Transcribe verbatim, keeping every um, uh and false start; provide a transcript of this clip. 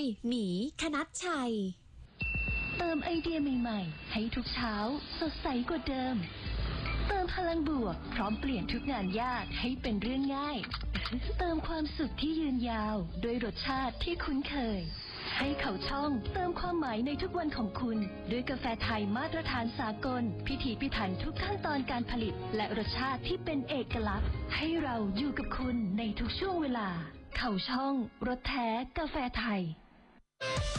หมีคณัชชัยเติมไอเดียใหม่ๆให้ทุกเช้าสดใสกว่าเดิมเติมพลังบวกพร้อมเปลี่ยนทุกงานยากให้เป็นเรื่องง่ายเติมความสุขที่ยืนยาวด้วยรสชาติที่คุ้นเคยให้เขาช่องเติมความหมายในทุกวันของคุณด้วยกาแฟไทยมาตรฐานสากลพิถีพิถันทุกขั้นตอนการผลิตและรสชาติที่เป็นเอกลักษณ์ให้เราอยู่กับคุณในทุกช่วงเวลาเขาช่องรสแท้กาแฟไทย